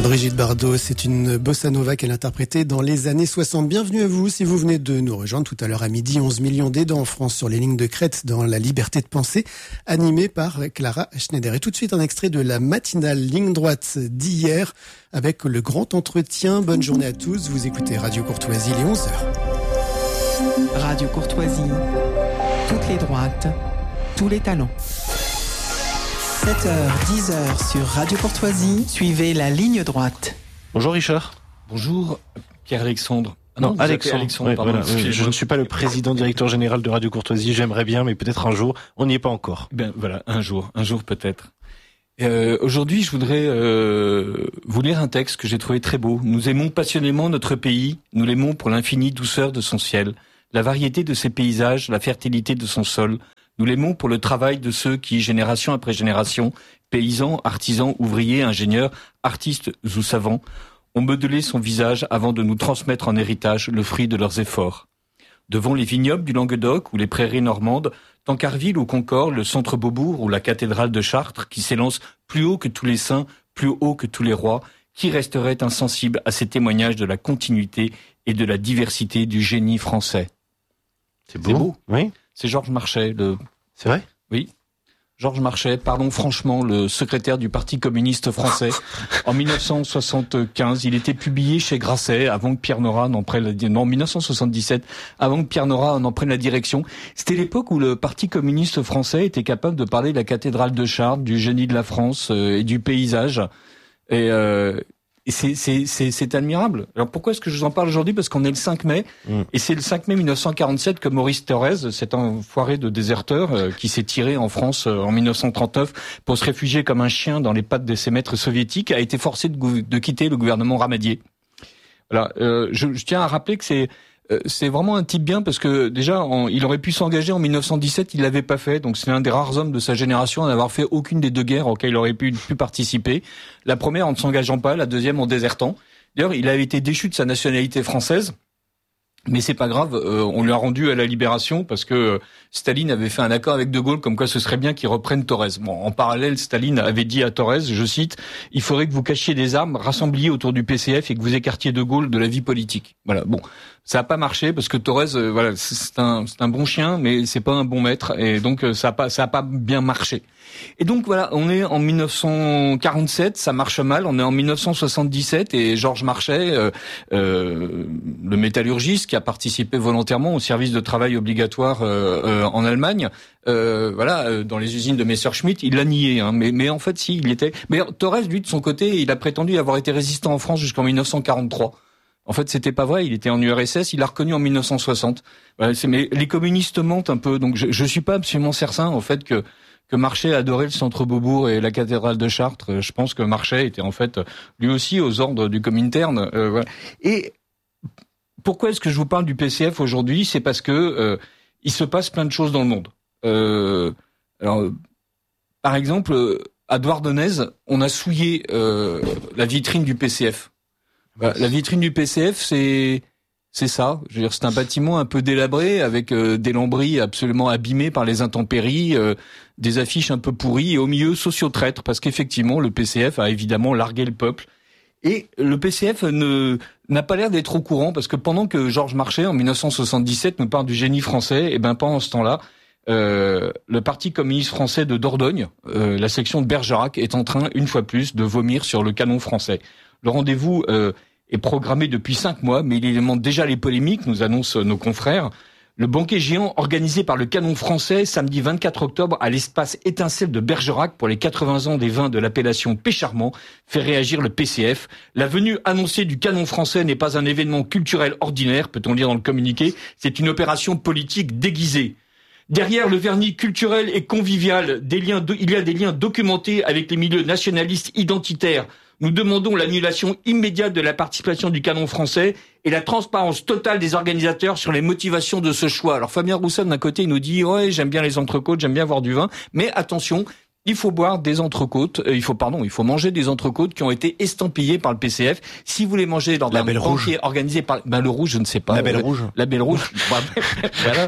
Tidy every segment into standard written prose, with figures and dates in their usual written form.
Brigitte Bardot, c'est une bossa nova qu'elle interprétait dans les années 60. Bienvenue à vous si vous venez de nous rejoindre tout à l'heure à midi. 11 millions d'aidants en France sur les lignes de crête dans la liberté de penser, animée par Clara Schneider. Et tout de suite un extrait de la matinale ligne droite d'hier avec le grand entretien. Bonne journée à tous. Vous écoutez Radio Courtoisie, les 11h. Radio Courtoisie, toutes les droites, tous les talents. 7h, 10h sur Radio Courtoisie, suivez la ligne droite. Bonjour Richard. Bonjour Pierre-Alexandre. Non, Alexandre, oui, pardon. Voilà. Je ne suis pas le président directeur général de Radio Courtoisie, j'aimerais bien, mais peut-être un jour, on n'y est pas encore. Ben voilà, un jour peut-être. Aujourd'hui, je voudrais vous lire un texte que j'ai trouvé très beau. Nous aimons passionnément notre pays, nous l'aimons pour l'infinie douceur de son ciel, la variété de ses paysages, la fertilité de son sol. Nous l'aimons pour le travail de ceux qui, génération après génération, paysans, artisans, ouvriers, ingénieurs, artistes ou savants, ont modelé son visage avant de nous transmettre en héritage le fruit de leurs efforts. Devant les vignobles du Languedoc ou les prairies normandes, Tancarville ou Concorde, le centre Beaubourg ou la cathédrale de Chartres, qui s'élance plus haut que tous les saints, plus haut que tous les rois, qui resterait insensible à ces témoignages de la continuité et de la diversité du génie français? C'est beau. Oui. C'est Georges Marchais. C'est vrai? Oui. Georges Marchais, franchement, le secrétaire du Parti communiste français. En 1975, il était publié chez Grasset avant que Pierre Nora n'en prenne la direction. Non, 1977, avant que Pierre Nora n'en prenne la direction. C'était l'époque où le Parti communiste français était capable de parler de la cathédrale de Chartres, du génie de la France et du paysage. Et c'est admirable. Alors pourquoi est-ce que je vous en parle aujourd'hui? Parce qu'on est le 5 mai, et c'est le 5 mai 1947 que Maurice Thorez, cet enfoiré de déserteur qui s'est tiré en France en 1939 pour se réfugier comme un chien dans les pattes de ses maîtres soviétiques, a été forcé de quitter le gouvernement Ramadier. Voilà. Je tiens à rappeler que c'est vraiment un type bien parce que déjà il aurait pu s'engager en 1917, il l'avait pas fait, donc c'est l'un des rares hommes de sa génération à n'avoir fait aucune des deux guerres auxquelles il aurait pu participer. La première en ne s'engageant pas, la deuxième en désertant. D'ailleurs, il avait été déchu de sa nationalité française, mais c'est pas grave, on lui a rendu à la libération parce que Staline avait fait un accord avec De Gaulle comme quoi ce serait bien qu'il reprenne Thorez. Bon, en parallèle, Staline avait dit à Thorez, je cite, « Il faudrait que vous cachiez des armes, rassembliez autour du PCF et que vous écartiez De Gaulle de la vie politique. » Voilà, bon, ça a pas marché parce que Thorez, voilà, c'est un bon chien, mais c'est pas un bon maître et donc ça a pas bien marché. Et donc voilà, on est en 1947, ça marche mal, on est en 1977 et Georges Marchais, le métallurgiste qui a participé volontairement au service de travail obligatoire en Allemagne, dans les usines de Messerschmitt, il l'a nié, hein, mais en fait si, il était. Mais Thorez, lui de son côté, il a prétendu avoir été résistant en France jusqu'en 1943. En fait, c'était pas vrai. Il était en URSS. Il l'a reconnu en 1960. Voilà, mais les communistes mentent un peu. Donc, je suis pas absolument certain, en fait, que Marchais adorait le centre Beaubourg et la cathédrale de Chartres. Je pense que Marchais était, en fait, lui aussi aux ordres du Comintern. Voilà. Et pourquoi est-ce que je vous parle du PCF aujourd'hui? C'est parce que il se passe plein de choses dans le monde. Alors, par exemple, à Douarnenez, on a souillé la vitrine du PCF. La vitrine du PCF, c'est ça. Je veux dire, c'est un bâtiment un peu délabré avec des lambris absolument abîmés par les intempéries, des affiches un peu pourries et au milieu sociotraître parce qu'effectivement le PCF a évidemment largué le peuple. Et le PCF n'a pas l'air d'être au courant parce que pendant que Georges Marchais en 1977 nous parle du génie français, et ben pendant ce temps-là, le Parti communiste français de Dordogne, la section de Bergerac, est en train une fois plus de vomir sur le canon français. Le rendez-vous est programmé depuis 5 mois, mais il alimente déjà les polémiques, nous annoncent nos confrères. Le banquet géant organisé par le canon français samedi 24 octobre à l'espace Étincelle de Bergerac pour les 80 ans des vins de l'appellation Pécharmant fait réagir le PCF. La venue annoncée du canon français n'est pas un événement culturel ordinaire, peut-on lire dans le communiqué, c'est une opération politique déguisée. Derrière le vernis culturel et convivial, il y a des liens documentés avec les milieux nationalistes identitaires. Nous demandons l'annulation immédiate de la participation du canon français et la transparence totale des organisateurs sur les motivations de ce choix. Alors Fabien Roussel, d'un côté, il nous dit « Ouais, j'aime bien les entrecôtes, j'aime bien avoir du vin, mais attention, il faut boire des entrecôtes, il faut manger des entrecôtes qui ont été estampillées par le PCF. Si vous voulez manger lors d'un banquet organisé par le rouge, je ne sais pas. Label rouge. Label rouge. Voilà.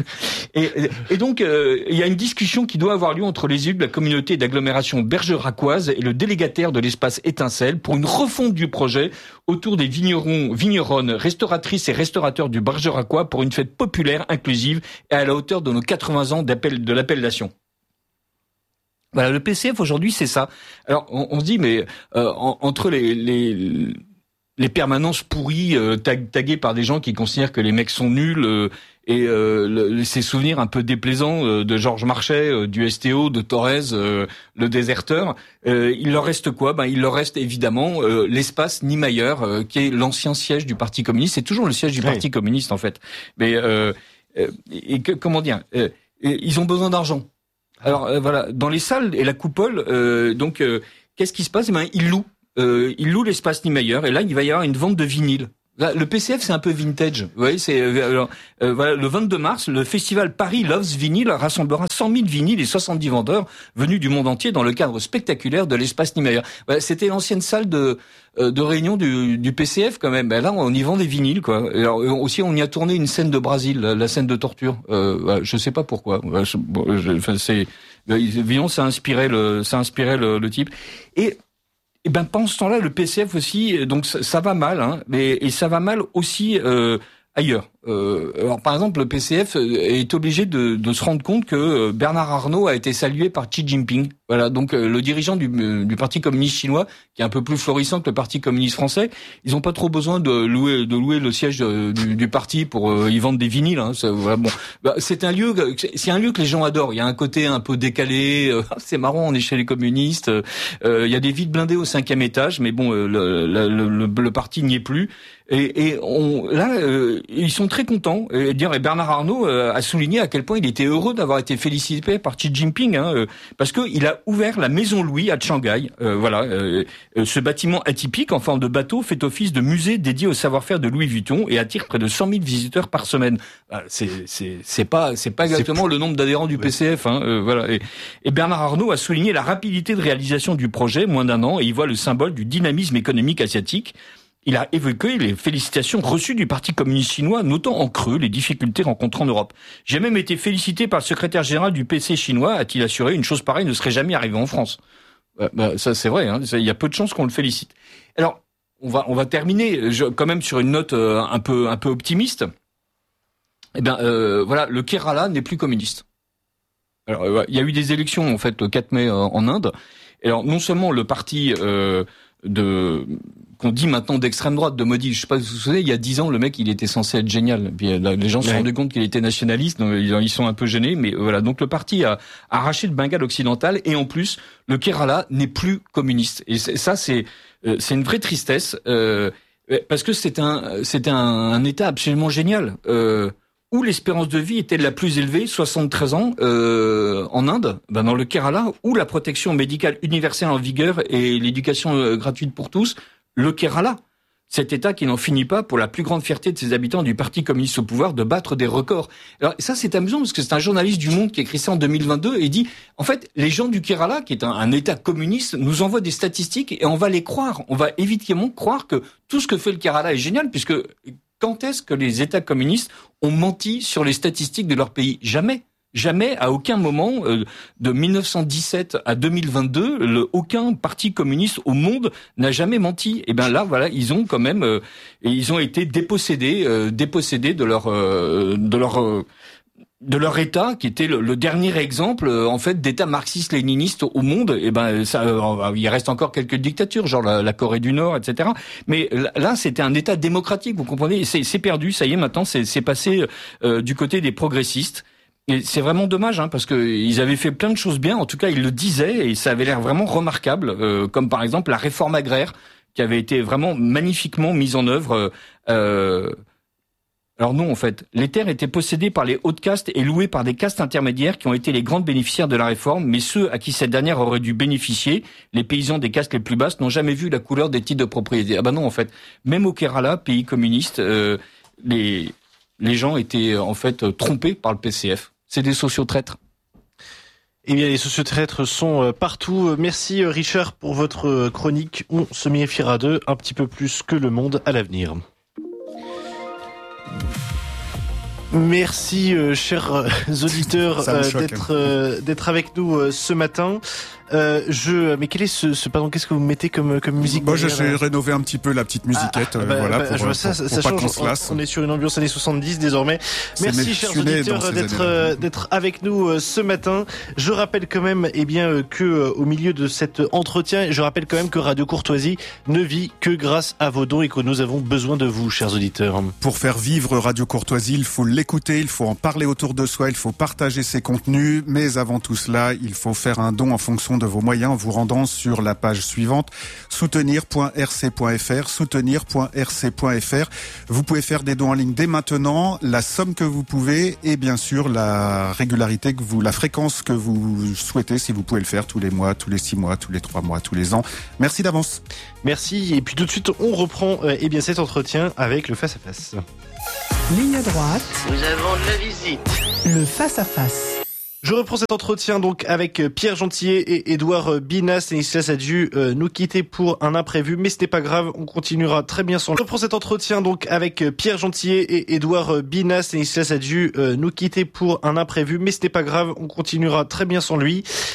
Et donc il y a une discussion qui doit avoir lieu entre les élus de la communauté d'agglomération bergeracoise et le délégataire de l'espace Étincelle pour une refonte du projet autour des vigneronnes, restauratrices et restaurateurs du Bergeracois pour une fête populaire, inclusive et à la hauteur de nos 80 ans de l'appellation. Voilà, le PCF aujourd'hui, c'est ça. Alors, on se dit, mais entre les permanences pourries taguées par des gens qui considèrent que les mecs sont nuls et ces souvenirs un peu déplaisants de Georges Marchais, du STO, de Thorez, le déserteur, il leur reste quoi ? Il leur reste évidemment l'espace Niemeyer, qui est l'ancien siège du Parti communiste. C'est toujours le siège du Parti communiste en fait. Mais comment dire ils ont besoin d'argent. Alors voilà, dans les salles et la coupole, qu'est-ce qui se passe ? Ils louent l'espace Niemeyer et là il va y avoir une vente de vinyle. Là, le PCF c'est un peu vintage. Vous voyez, voilà, le 22 mars, le festival Paris Loves Vinyl rassemblera 100 000 vinyles et 70 vendeurs venus du monde entier dans le cadre spectaculaire de l'espace Niemeyer. Voilà, c'était l'ancienne salle de réunion du PCF quand même. Là, on y vend des vinyles quoi. Alors aussi, on y a tourné une scène de Brésil, la scène de torture. Je sais pas pourquoi. Évidemment, ça a inspiré le type. Et pendant ce temps-là, le PCF aussi, donc ça va mal, hein, et ça va mal aussi ailleurs. Alors par exemple, le PCF est obligé de se rendre compte que Bernard Arnault a été salué par Xi Jinping. Voilà, donc le dirigeant du Parti communiste chinois, qui est un peu plus florissant que le Parti communiste français, ils ont pas trop besoin de louer le siège du parti pour y vendre des vinyles. Hein. Voilà, bon, c'est un lieu que les gens adorent. Il y a un côté un peu décalé. C'est marrant, on est chez les communistes. Il y a des vides blindés au 5e étage, mais bon, le parti n'y est plus. Et ils sont très contents. Et Bernard Arnault a souligné à quel point il était heureux d'avoir été félicité par Xi Jinping, hein, parce que il a ouvert la Maison Louis à Shanghai. Ce bâtiment atypique en forme de bateau fait office de musée dédié au savoir-faire de Louis Vuitton et attire près de 100 000 visiteurs par semaine. C'est pas exactement le nombre d'adhérents du PCF, hein, voilà. Et Bernard Arnault a souligné la rapidité de réalisation du projet, moins d'1 an, et il voit le symbole du dynamisme économique asiatique. Il a évoqué les félicitations reçues du Parti communiste chinois, notant en creux les difficultés rencontrées en Europe. J'ai même été félicité par le secrétaire général du PC chinois, a-t-il assuré. Une chose pareille ne serait jamais arrivée en France. Ça, c'est vrai, hein, il y a peu de chances qu'on le félicite. Alors, on va terminer quand même sur une note un peu optimiste. Voilà, le Kerala n'est plus communiste. Alors, il y a eu des élections en fait le 4 mai en Inde. Et alors, non seulement le parti qu'on dit maintenant d'extrême droite, de Modi, je sais pas si vous vous souvenez, il y a 10 ans, le mec, il était censé être génial. Puis les gens se sont rendus compte qu'il était nationaliste, donc ils sont un peu gênés, mais voilà. Donc le parti a arraché le Bengale occidental, et en plus, le Kerala n'est plus communiste. Et ça, c'est une vraie tristesse, parce que c'était un État absolument génial, où l'espérance de vie était la plus élevée, 73 ans, en Inde, dans le Kerala, où la protection médicale universelle en vigueur et l'éducation gratuite pour tous, le Kerala, cet État qui n'en finit pas, pour la plus grande fierté de ses habitants du Parti communiste au pouvoir, de battre des records. Alors ça, c'est amusant, parce que c'est un journaliste du Monde qui a écrit ça en 2022, et dit, en fait, les gens du Kerala, qui est un État communiste, nous envoient des statistiques, et on va les croire. On va évidemment croire que tout ce que fait le Kerala est génial, puisque quand est-ce que les États communistes ont menti sur les statistiques de leur pays ? Jamais. Jamais, à aucun moment, de 1917 à 2022, aucun parti communiste au monde n'a jamais menti. Et là, voilà, ils ont quand même, ils ont été dépossédés de leur État, qui était le dernier exemple, en fait, d'État marxiste-léniniste au monde. Et il reste encore quelques dictatures, genre la Corée du Nord, etc. Mais là, c'était un État démocratique, vous comprenez. C'est perdu, ça y est, maintenant, c'est passé du côté des progressistes. Et c'est vraiment dommage, hein, parce que ils avaient fait plein de choses bien. En tout cas, ils le disaient, et ça avait l'air vraiment remarquable, comme par exemple la réforme agraire, qui avait été vraiment magnifiquement mise en œuvre. Alors non, en fait, les terres étaient possédées par les hautes castes et louées par des castes intermédiaires qui ont été les grandes bénéficiaires de la réforme, mais ceux à qui cette dernière aurait dû bénéficier, les paysans des castes les plus basses, n'ont jamais vu la couleur des titres de propriété. Ah non, en fait, même au Kerala, pays communiste, les gens étaient en fait trompés par le PCF. C'est des sociotraîtres. Eh bien, les sociotraîtres sont partout. Merci Richard pour votre chronique. On se méfiera d'eux un petit peu plus que le monde à l'avenir. Merci, chers auditeurs, d'être avec nous ce matin. Mais quel est pardon, qu'est-ce que vous mettez comme musique? Moi, j'ai rénové un petit peu la petite musiquette, pour ça pas qu'on se lasse. On est sur une ambiance années 70 désormais. Merci, chers auditeurs, d'être avec nous ce matin. Je rappelle quand même, que au milieu de cet entretien, je rappelle quand même que Radio Courtoisie ne vit que grâce à vos dons et que nous avons besoin de vous, chers auditeurs. Pour faire vivre Radio Courtoisie, il faut l'écouter, il faut en parler autour de soi, il faut partager ses contenus, mais avant tout cela, il faut faire un don en fonction de vos moyens en vous rendant sur la page suivante soutenir.rc.fr. Vous pouvez faire des dons en ligne dès maintenant, la somme que vous pouvez et bien sûr la fréquence que vous souhaitez, si vous pouvez le faire tous les mois, tous les 6 mois, tous les 3 mois, tous les ans. Merci d'avance. Merci, et puis tout de suite on reprend cet entretien avec le face-à-face. Ligne droite. Nous avons de la visite. Le face-à-face. Je reprends cet entretien donc avec Pierre Gentillet et Édouard Binas. Stanislas a dû nous quitter pour un imprévu, mais c'était pas grave, on continuera très bien sans lui. Je reprends cet entretien donc avec Pierre Gentillet et Édouard Binas. Stanislas a dû nous quitter pour un imprévu, mais c'était pas grave, on continuera très bien sans lui.